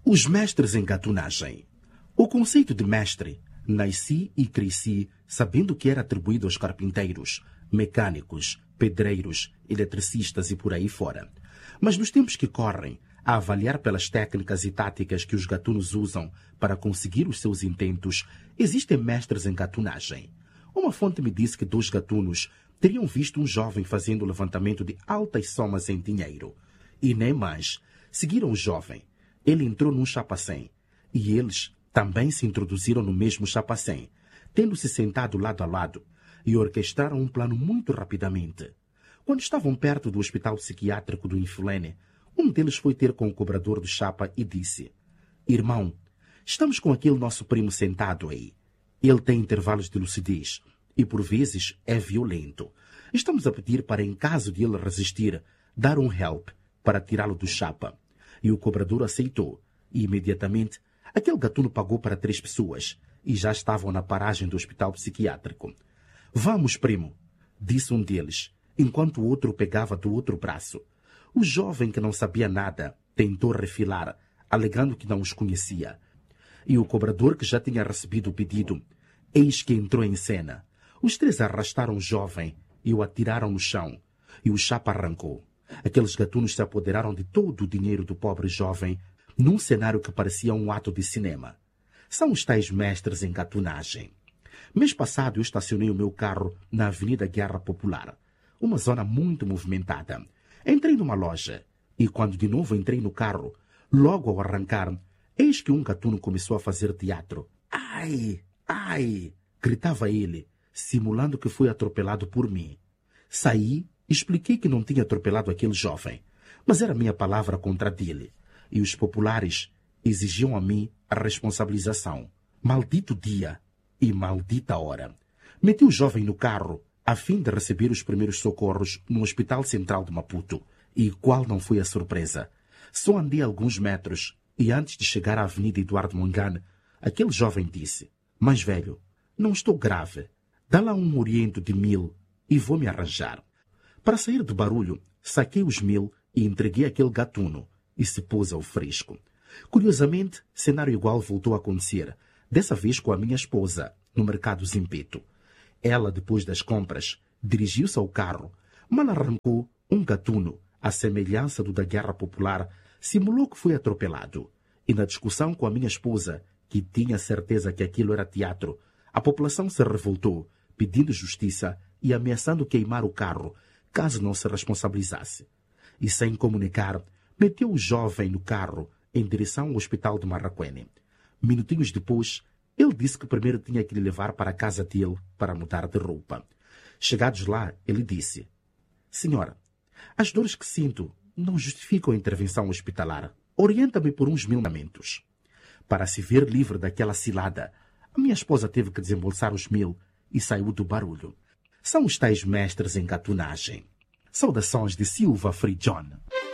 Os mestres em gatunagem. O conceito de mestre, nasci e cresci sabendo que era atribuído aos carpinteiros, mecânicos, pedreiros, eletricistas e por aí fora. Mas nos tempos que correm, a avaliar pelas técnicas e táticas que os gatunos usam para conseguir os seus intentos, existem mestres em gatunagem. Uma fonte me disse que 2 gatunos teriam visto um jovem fazendo o levantamento de altas somas em dinheiro. E nem mais. Seguiram o jovem. Ele entrou num chapacém. E eles também se introduziram no mesmo chapacém, tendo-se sentado lado a lado, e orquestraram um plano muito rapidamente. Quando estavam perto do hospital psiquiátrico do Infilene, um deles foi ter com o cobrador do chapa e disse: "Irmão, estamos com aquele nosso primo sentado aí. Ele tem intervalos de lucidez e por vezes é violento. Estamos a pedir para, em caso de ele resistir, dar um help para tirá-lo do chapa." E o cobrador aceitou, e imediatamente aquele gatuno pagou para 3 pessoas, e já estavam na paragem do hospital psiquiátrico. "Vamos, primo", disse um deles, enquanto o outro pegava do outro braço. O jovem, que não sabia nada, tentou refilar, alegando que não os conhecia. E o cobrador, que já tinha recebido o pedido, eis que entrou em cena. Os 3 arrastaram o jovem e o atiraram no chão, e o chapa arrancou. Aqueles gatunos se apoderaram de todo o dinheiro do pobre jovem, num cenário que parecia um ato de cinema. São os tais mestres em gatunagem. Mês passado eu estacionei o meu carro na Avenida Guerra Popular, uma zona muito movimentada. Entrei numa loja e, quando de novo entrei no carro, logo ao arrancar, eis que um gatuno começou a fazer teatro. "Ai, ai!" gritava ele, simulando que foi atropelado por mim. Saí, expliquei que não tinha atropelado aquele jovem, mas era minha palavra contra a dele, e os populares exigiam a mim a responsabilização. Maldito dia e maldita hora. Meti o jovem no carro a fim de receber os primeiros socorros no Hospital Central de Maputo. E qual não foi a surpresa? Só andei alguns metros e, antes de chegar à Avenida Eduardo Mangane, aquele jovem disse: "Mas velho, não estou grave. Dá lá um oriento de 1000 e vou me arranjar." Para sair do barulho, saquei os 1000 e entreguei aquele gatuno e se pôs ao fresco. Curiosamente, cenário igual voltou a acontecer, dessa vez com a minha esposa, no mercado Zimpeto. Ela, depois das compras, dirigiu-se ao carro, mal arrancou um gatuno, à semelhança do da Guerra Popular, simulou que foi atropelado. E na discussão com a minha esposa, que tinha certeza que aquilo era teatro, a população se revoltou, pedindo justiça e ameaçando queimar o carro, caso não se responsabilizasse. E sem comunicar, meteu o jovem no carro em direção ao hospital de Marraquene. Minutinhos depois, ele disse que primeiro tinha que lhe levar para a casa dele para mudar de roupa. Chegados lá, ele disse: "Senhora, as dores que sinto não justificam a intervenção hospitalar. Orienta-me por uns 1000 lamentos." Para se ver livre daquela cilada, a minha esposa teve que desembolsar os 1000 e saiu do barulho. São os tais mestres em gatunagem. Saudações de Silva Free John.